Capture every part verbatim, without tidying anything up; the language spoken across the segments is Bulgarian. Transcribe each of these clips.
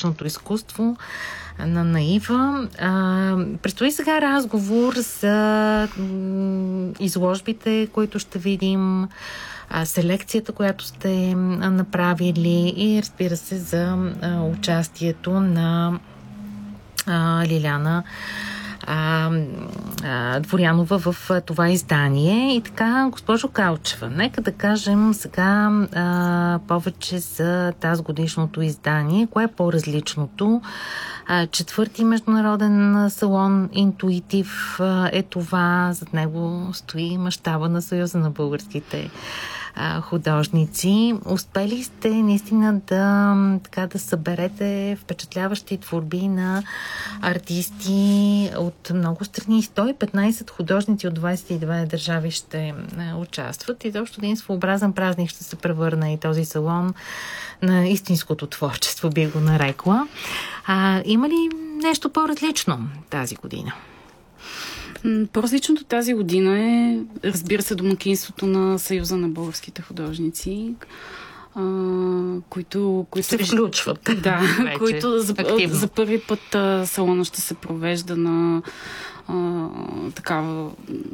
източното изкуство на Наива. А, предстои сега разговор за м, изложбите, които ще видим, а, селекцията, която сте направили и разбира се за а, участието на а, Лиляна А, а, Дворянова в а, това издание. И така, госпожо Калчева, нека да кажем сега а, повече за тази годишното издание. Кое е по-различното? А, четвърти международен салон Интуитив а, е това. Зад него стои мащаба на Съюза на българските а, художници. Успели сте наистина да, така, да съберете впечатляващи творби на артисти от много страни. сто и петнайсет художници от двайсет и две държави ще а, участват и точно един своеобразен празник ще се превърне и този салон на истинското творчество, би го нарекла. А, има ли нещо по-различно тази година? По-различното тази година е, разбира се, домакинството на Съюза на българските художници, а, които, които се включват. Да, които за, за първи път а, салона ще се провежда на а, такава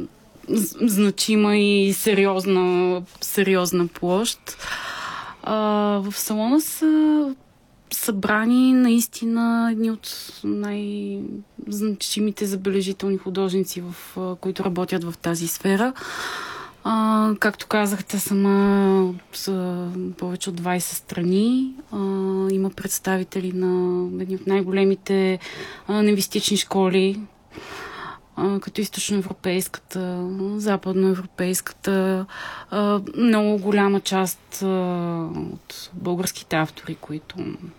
значима и сериозна, сериозна площ. А, в салона са събрани наистина едни от най-значимите забележителни художници, в, които работят в тази сфера. А, както казахте, сама от повече от двайсет страни. А, има представители на едни от най-големите а, лингвистични школи, а, като източноевропейската, западноевропейската. А, много голяма част а, от българските автори, които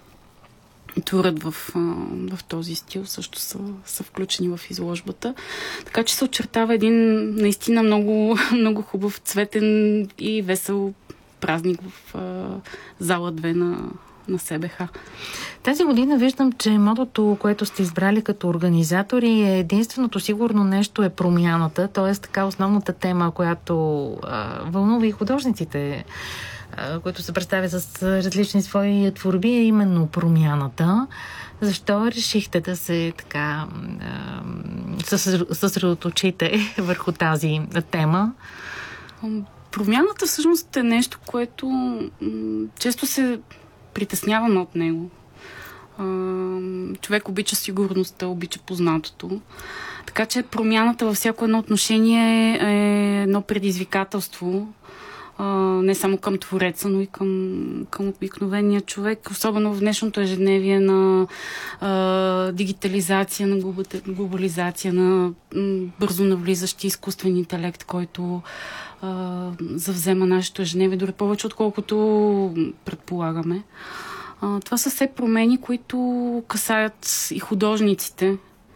творят в, в този стил, също са, са включени в изложбата. Така че се очертава един наистина много, много хубав, цветен и весел празник в а, зала две на, на СБХ. Тази година виждам, че мотото, което сте избрали като организатори, е единственото сигурно нещо е промяната, т.е. така основната тема, която а, вълнува и художниците, които се представят с различни свои творби, е именно промяната. Защо решихте да се така съсредоточите върху тази тема? Промяната всъщност е нещо, което м- често се притесняваме от него. А, човек обича сигурността, обича познатото. Така че промяната във всяко едно отношение е едно предизвикателство, Uh, не само към твореца, но и към, към обикновения човек, особено в днешното ежедневие на uh, дигитализация, на глобализация, на м, бързо навлизащи изкуствен интелект, който uh, завзема нашето ежедневие, дори повече отколкото предполагаме. Uh, това са все промени, които касаят и художниците.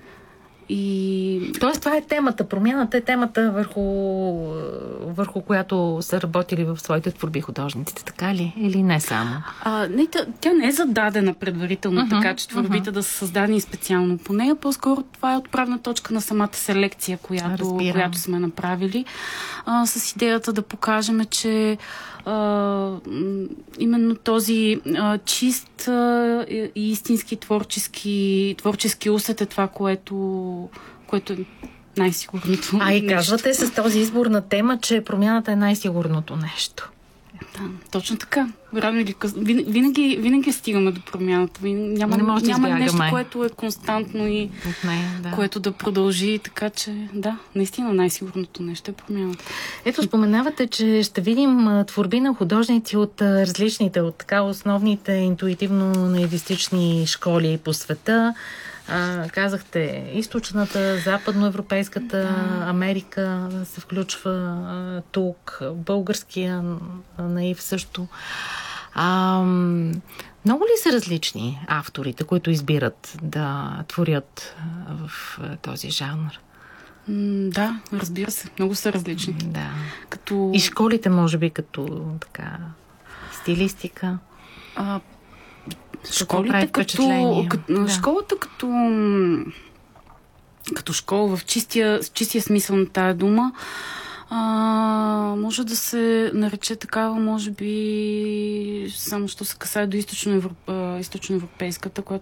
И... Тоест, това е темата. Промяната е темата, върху, върху която са работили в своите творби художниците, така ли? Или не само? А, не, тя, тя не е зададена предварително, uh-huh, така че творбите uh-huh. да са създадени специално по нея. По-скоро това е отправна точка на самата селекция, която, която сме направили. А, с идеята да покажем, че а, именно този а, чист а, и истински творчески, творчески усет е това, което, което е най-сигурното. А и казвате с този избор на тема, че промяната е най-сигурното нещо. Да, точно така. Рано или късно. Винаги, винаги стигаме до промяната. Няма, не може няма да нещо, което е константно и не, да. което да продължи. Така че, да, наистина най-сигурното нещо е промяната. Ето, споменавате, че ще видим творби на художници от различните, от така основните интуитивно-наивистични школи по света. А, казахте, източната, западноевропейската, да. Америка се включва а, тук, българския наив също. А, много ли са различни авторите, които избират да творят в този жанр? Да, разбира се. Много са различни. Да. Като... И школите, може би, като така стилистика. А, школите като, като да. Школата като като школа в чистия, чистия смисъл на тая дума а, може да се нарече такава, може би само що се касае до източноевропейската, която